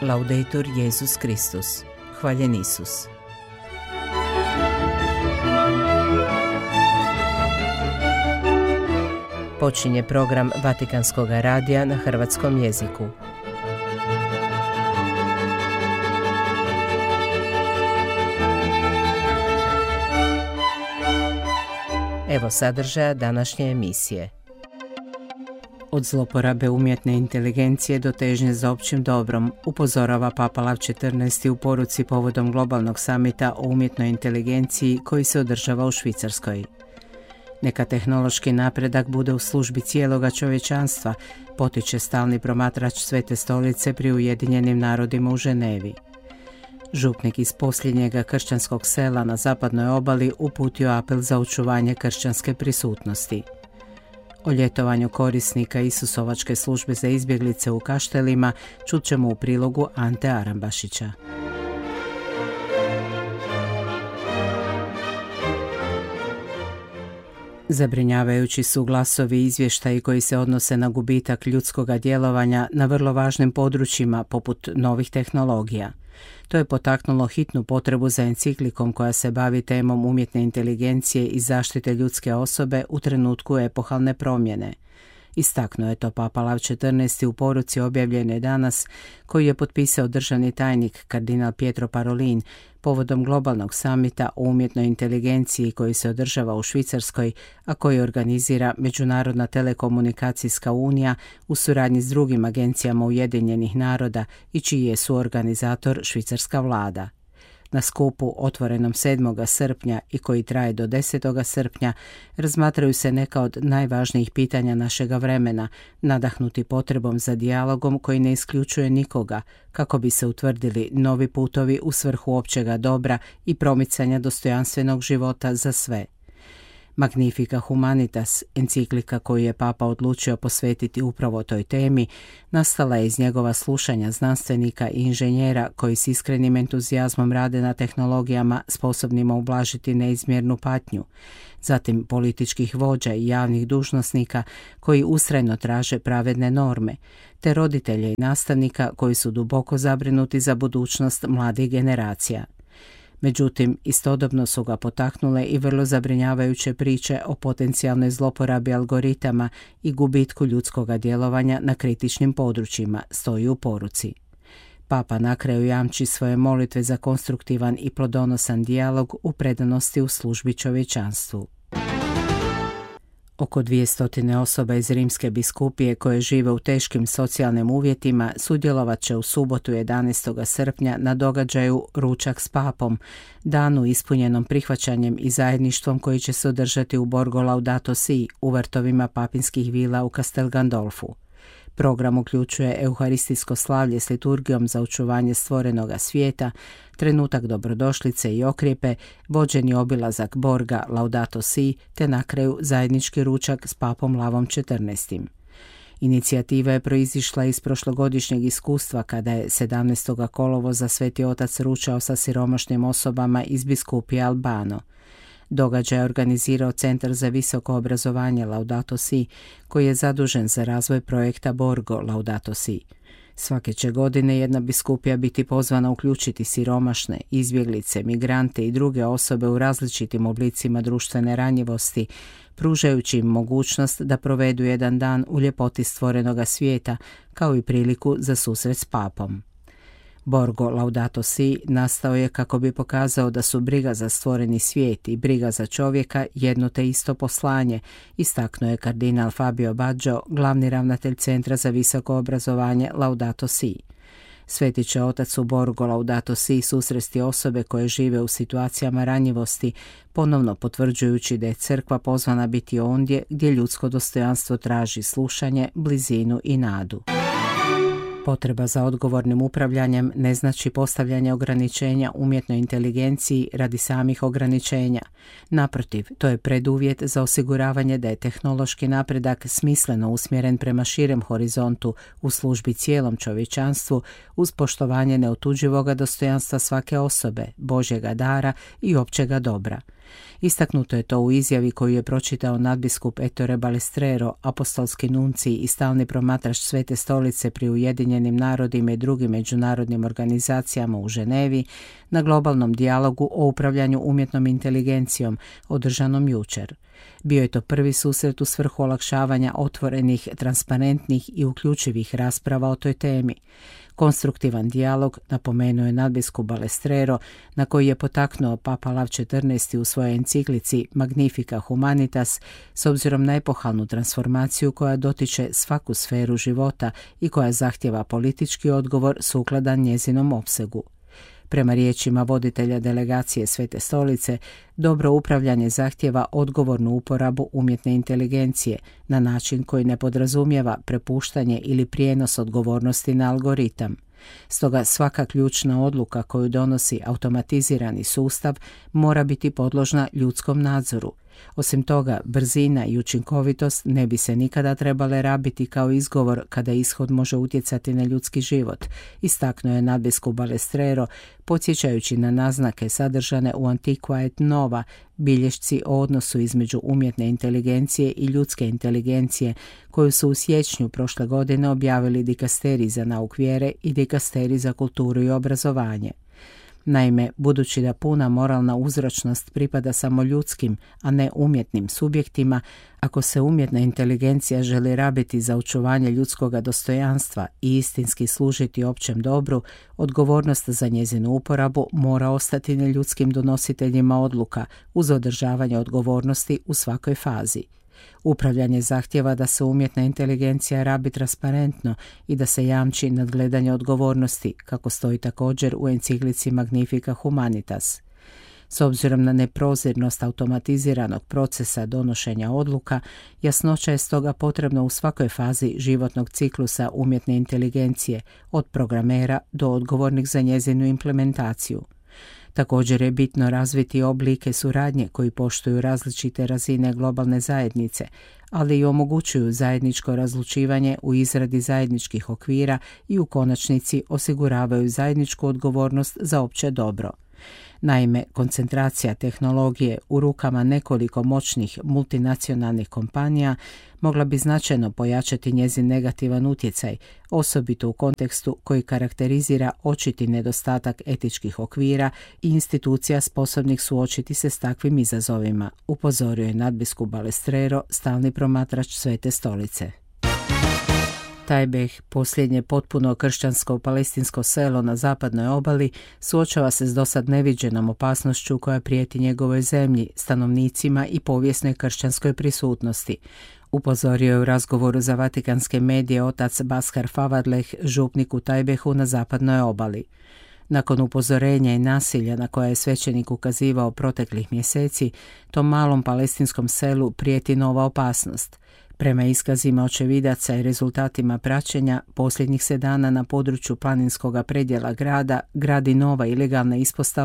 Laudetur Jesus Christus. Hvaljen Isus. Počinje program Vatikanskog radija na hrvatskom jeziku. Evo sadržaja današnje emisije. Od zloporabe umjetne inteligencije do težnje za općim dobrom, upozorava Papa Lav XIV u poruci povodom globalnog samita o umjetnoj inteligenciji koji se održava u Švicarskoj. Neka tehnološki napredak bude u službi cijeloga čovječanstva, potiče stalni promatrač Svete stolice pri Ujedinjenim narodima u Ženevi. Župnik iz posljednjega kršćanskog sela na zapadnoj obali uputio apel za očuvanje kršćanske prisutnosti. O ljetovanju korisnika Isusovačke službe za izbjeglice u Kaštelima čut ćemo u prilogu Ante Arambašića. Zabrinjavajući su glasovi i izvještaji koji se odnose na gubitak ljudskoga djelovanja na vrlo važnim područjima poput novih tehnologija. To je potaknulo hitnu potrebu za enciklikom koja se bavi temom umjetne inteligencije i zaštite ljudske osobe u trenutku epohalne promjene. Istaknuo je to Papa Lav XIV u poruci objavljene danas, koju je potpisao državni tajnik kardinal Pietro Parolin povodom globalnog samita o umjetnoj inteligenciji koji se održava u Švicarskoj, a koji organizira Međunarodna telekomunikacijska unija u suradnji s drugim agencijama Ujedinjenih naroda i čiji je suorganizator švicarska vlada. Na skupu otvorenom 7. srpnja i koji traje do 10. srpnja razmatraju se neka od najvažnijih pitanja našega vremena, nadahnuti potrebom za dijalogom koji ne isključuje nikoga, kako bi se utvrdili novi putovi u svrhu općega dobra i promicanja dostojanstvenog života za sve. Magnifica Humanitas, enciklika koju je Papa odlučio posvetiti upravo toj temi, nastala je iz njegova slušanja znanstvenika i inženjera koji s iskrenim entuzijazmom rade na tehnologijama sposobnima ublažiti neizmjernu patnju, zatim političkih vođa i javnih dužnosnika koji ustrajno traže pravedne norme, te roditelja i nastavnika koji su duboko zabrinuti za budućnost mladih generacija. Međutim, istodobno su ga potaknule i vrlo zabrinjavajuće priče o potencijalnoj zloporabi algoritama i gubitku ljudskoga djelovanja na kritičnim područjima, stoji u poruci. Papa na kraju jamči svoje molitve za konstruktivan i plodonosan dijalog u predanosti u službi čovječanstvu. Oko 200 osoba iz Rimske biskupije koje žive u teškim socijalnim uvjetima sudjelovat će u subotu 11. srpnja na događaju Ručak s papom, danu ispunjenom prihvaćanjem i zajedništvom koji će se održati u Borgo Laudato Si u vrtovima papinskih vila u Castel Gandolfu. Program uključuje euharistijsko slavlje s liturgijom za očuvanje stvorenoga svijeta, trenutak dobrodošlice i okrijepe, vođeni obilazak Borga Laudato Si te na kraju zajednički ručak s papom Lavom XIV. Inicijativa je proizišla iz prošlogodišnjeg iskustva kada je 17. kolovoza Sveti Otac ručao sa siromašnim osobama iz biskupije Albano. Događaj je organizirao Centar za visoko obrazovanje Laudato Si, koji je zadužen za razvoj projekta Borgo Laudato Si. Svake će godine jedna biskupija biti pozvana uključiti siromašne, izbjeglice, migrante i druge osobe u različitim oblicima društvene ranjivosti, pružajući im mogućnost da provedu jedan dan u ljepoti stvorenoga svijeta, kao i priliku za susret s papom. Borgo Laudato Si nastao je kako bi pokazao da su briga za stvoreni svijet i briga za čovjeka jedno te isto poslanje, istaknuo je kardinal Fabio Baggio, glavni ravnatelj Centra za visoko obrazovanje Laudato Si. Sveti će otac u Borgo Laudato Si susresti osobe koje žive u situacijama ranjivosti, ponovno potvrđujući da je crkva pozvana biti ondje gdje ljudsko dostojanstvo traži slušanje, blizinu i nadu. Potreba za odgovornim upravljanjem ne znači postavljanje ograničenja umjetnoj inteligenciji radi samih ograničenja. Naprotiv, to je preduvjet za osiguravanje da je tehnološki napredak smisleno usmjeren prema širem horizontu u službi cijelom čovječanstvu uz poštovanje neotuđivoga dostojanstva svake osobe, Božjega dara i općega dobra. Istaknuto je to u izjavi koju je pročitao nadbiskup Ettore Balestrero, apostolski nuncij i stalni promatrač Svete stolice pri Ujedinjenim narodima i drugim međunarodnim organizacijama u Ženevi na globalnom dijalogu o upravljanju umjetnom inteligencijom održanom jučer. Bio je to prvi susret u svrhu olakšavanja otvorenih, transparentnih i uključivih rasprava o toj temi. Konstruktivan dijalog, napomenuo je nadbiskup Balestrero, na koji je potaknuo Papa Lav XIV u svojoj enciklici Magnifica Humanitas, s obzirom na epohalnu transformaciju koja dotiče svaku sferu života i koja zahtjeva politički odgovor sukladan njezinom opsegu. Prema riječima voditelja delegacije Svete stolice, dobro upravljanje zahtjeva odgovornu uporabu umjetne inteligencije na način koji ne podrazumijeva prepuštanje ili prijenos odgovornosti na algoritam. Stoga svaka ključna odluka koju donosi automatizirani sustav mora biti podložna ljudskom nadzoru. Osim toga, brzina i učinkovitost ne bi se nikada trebale rabiti kao izgovor kada ishod može utjecati na ljudski život, istaknuo je nadbiskup Balestrero, podsjećajući na naznake sadržane u Antiqua et Nova, bilješci o odnosu između umjetne inteligencije i ljudske inteligencije, koju su u siječnju prošle godine objavili dikasterij za nauk vjere i dikasterij za kulturu i obrazovanje. Naime, budući da puna moralna uzročnost pripada samo ljudskim, a ne umjetnim subjektima, ako se umjetna inteligencija želi rabiti za očuvanje ljudskoga dostojanstva i istinski služiti općem dobru, odgovornost za njezinu uporabu mora ostati na ljudskim donositeljima odluka uz održavanje odgovornosti u svakoj fazi. Upravljanje zahtjeva da se umjetna inteligencija rabi transparentno i da se jamči nadgledanje odgovornosti, kako stoji također u enciklici Magnifica Humanitas. S obzirom na neprozirnost automatiziranog procesa donošenja odluka, jasnoća je stoga potrebna u svakoj fazi životnog ciklusa umjetne inteligencije, od programera do odgovornih za njezinu implementaciju. Također je bitno razviti oblike suradnje koji poštuju različite razine globalne zajednice, ali i omogućuju zajedničko razlučivanje u izradi zajedničkih okvira i u konačnici osiguravaju zajedničku odgovornost za opće dobro. Naime, koncentracija tehnologije u rukama nekoliko moćnih multinacionalnih kompanija mogla bi značajno pojačati njezin negativan utjecaj, osobito u kontekstu koji karakterizira očiti nedostatak etičkih okvira i institucija sposobnih suočiti se s takvim izazovima, upozorio je nadbiskup Balestrero, stalni promatrač Svete stolice. Tajbeh, posljednje potpuno kršćansko palestinsko selo na zapadnoj obali, suočava se s dosad neviđenom opasnošću koja prijeti njegovoj zemlji, stanovnicima i povijesnoj kršćanskoj prisutnosti. Upozorio je u razgovoru za vatikanske medije otac Baskar Favadleh, župnik u Tajbehu na zapadnoj obali. Nakon upozorenja i nasilja na koje je svećenik ukazivao proteklih mjeseci, tom malom palestinskom selu prijeti nova opasnost. Prema iskazima očevidaca i rezultatima praćenja, posljednjih se dana na području planinskoga predjela grada gradi nova ilegalna ispostava